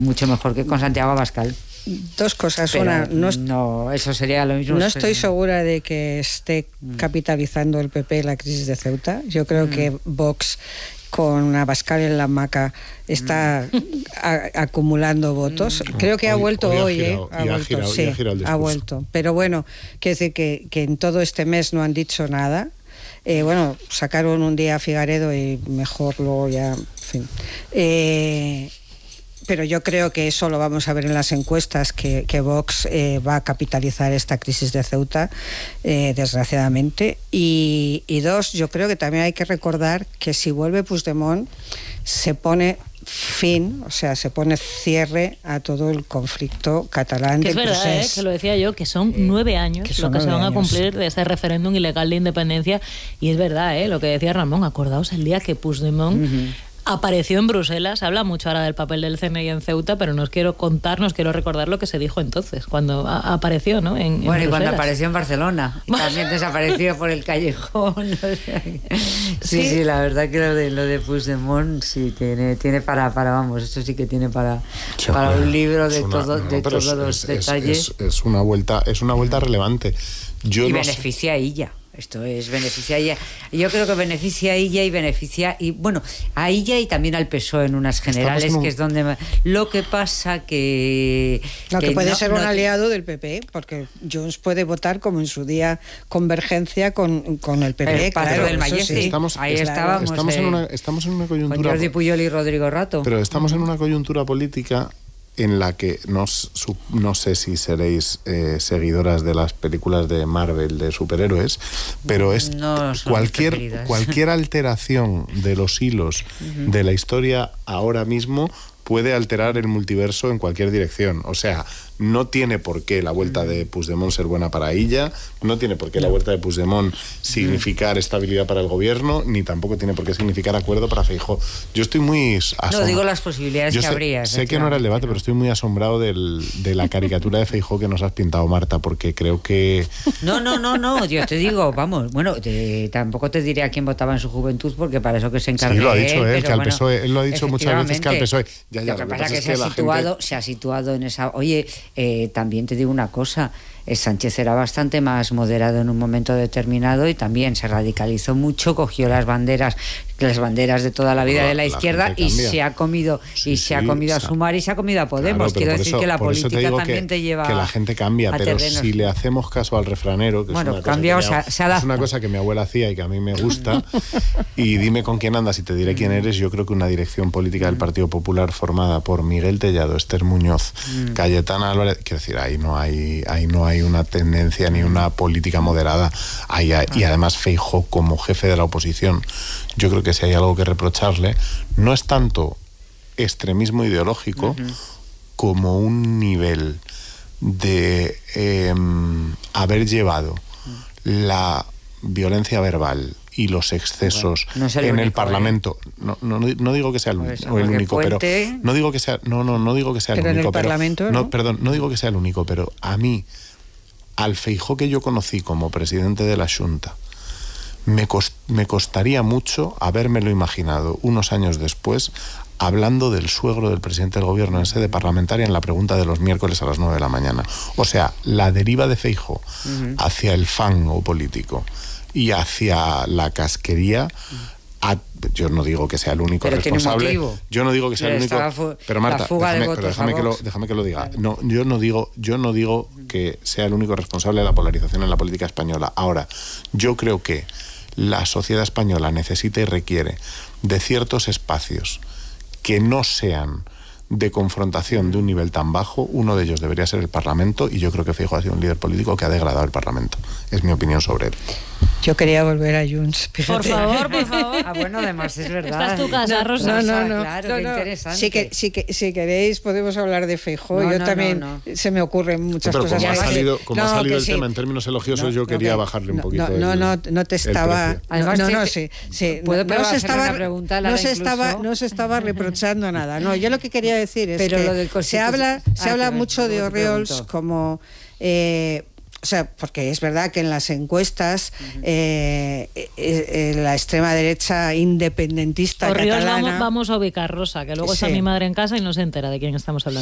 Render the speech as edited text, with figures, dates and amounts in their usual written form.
mucho mejor que con Santiago Abascal. Dos cosas. Pero una, no, eso sería lo mismo. No estoy segura de que esté capitalizando el PP la crisis de Ceuta. Yo creo que Vox, con Abascal en la hamaca, está acumulando votos. Creo que ha vuelto hoy, ha vuelto. Pero bueno, quiero decir que en todo este mes no han dicho nada. Bueno, sacaron un día a Figaredo y mejor luego ya, en fin. Pero yo creo que eso lo vamos a ver en las encuestas, que Vox va a capitalizar esta crisis de Ceuta, desgraciadamente. Y dos, yo creo que también hay que recordar que si vuelve Puigdemont, se pone fin, o sea, se pone cierre a todo el conflicto catalán. Que es verdad, que lo decía yo, que son 9 años lo que se van a cumplir de ese referéndum ilegal de independencia. Y es verdad, lo que decía Ramón, acordaos el día que Puigdemont apareció en Bruselas. Se habla mucho ahora del papel del CNI en Ceuta, pero nos quiero recordar lo que se dijo entonces, cuando apareció, ¿no? En Bruselas. Y cuando apareció en Barcelona, y también desapareció por el callejón. Sí, la verdad que lo de Puigdemont sí tiene para vamos, esto sí que tiene para un libro de todos los detalles. Es una vuelta relevante. Beneficia a ella. Esto es beneficia a ella. Yo creo que beneficia a ella a ella y también al PSOE en unas generales, que es donde lo que pasa que puede ser un aliado del PP, porque Junts puede votar como en su día Convergencia con el PP. Claro, del sí. Estamos en una coyuntura con Jordi Puyol y Rodrigo Rato. Pero estamos en una coyuntura política en la que no sé si seréis seguidoras de las películas de Marvel de superhéroes, pero es cualquier alteración de los hilos de la historia ahora mismo puede alterar el multiverso en cualquier dirección. O sea, no tiene por qué la vuelta de Puigdemont ser buena para ella, no tiene por qué la vuelta de Puigdemont significar estabilidad para el gobierno, ni tampoco tiene por qué significar acuerdo para Feijóo. Yo estoy muy asombrado. No, digo las posibilidades que habría. Sé que no era el debate, pero estoy muy asombrado de la caricatura de Feijóo que nos has pintado, Marta, porque creo que... No, yo te digo, vamos, bueno, tampoco te diré a quién votaba en su juventud, porque para eso que se encarga. Sí, lo ha dicho él, que al PSOE, él lo ha dicho muchas veces que al PSOE... Lo que pasa es que se ha situado en esa... Oye, también te digo una cosa, Sánchez era bastante más moderado en un momento determinado y también se radicalizó mucho, cogió las banderas de toda la vida de la izquierda y se ha comido a Sumar y se ha comido a Podemos. Quiero decir que la política también te lleva que la gente cambia, pero si le hacemos caso al refranero, que es una cosa que mi abuela hacía y que a mí me gusta, y dime con quién andas y te diré quién eres, yo creo que una dirección política del Partido Popular formada por Miguel Tellado, Esther Muñoz, Cayetana Álvarez, quiero decir, ahí no hay una tendencia ni una política moderada, y además Feijóo como jefe de la oposición, yo creo que si hay algo que reprocharle, no es tanto extremismo ideológico como un nivel de haber llevado la violencia verbal y los excesos en el Parlamento. No digo que sea el único, pero no digo que sea el único, pero no digo que sea el único, pero a mí, al Feijóo que yo conocí como presidente de la Xunta, me costaría mucho habérmelo imaginado unos años después hablando del suegro del presidente del gobierno en sede parlamentaria en la pregunta de los miércoles a las 9 de la mañana. O sea, la deriva de Feijóo hacia el fango político y hacia la casquería, yo no digo que sea el único responsable. Yo no digo que sea el único. Pero Marta, déjame que lo diga. No, yo no digo que sea el único responsable de la polarización en la política española. Ahora, yo creo que la sociedad española necesita y requiere de ciertos espacios que no sean de confrontación de un nivel tan bajo. Uno de ellos debería ser el Parlamento, y yo creo que Feijóo ha sido un líder político que ha degradado el Parlamento. Es mi opinión sobre él. Yo quería volver a Junts, fíjate. Por favor. Bueno, además es verdad. Esta es tu casa, Rosa. No. Claro, qué interesante. Si queréis podemos hablar de Feijóo. Yo también se me ocurren muchas cosas. Como ha salido el tema en términos elogiosos, yo quería bajarle un poquito. No te estaba... No se estaba reprochando nada. No, yo lo que quería decir es que se habla mucho de Oriols como... o sea, porque es verdad que en las encuestas la extrema derecha independentista Por Ríos catalana... vamos a ubicar, Rosa, que luego está mi madre en casa y no se entera de quién estamos hablando.